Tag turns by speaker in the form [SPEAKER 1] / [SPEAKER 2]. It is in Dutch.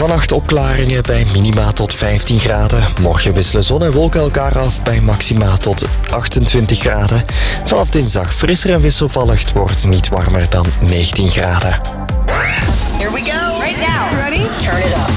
[SPEAKER 1] Vannacht opklaringen bij minima tot 15 graden. Morgen wisselen zon en wolken elkaar af bij maxima tot 28 graden. Vanaf dinsdag frisser en wisselvallig, het wordt niet warmer dan 19 graden.
[SPEAKER 2] Here we go. Right now. Ready? Turn it up.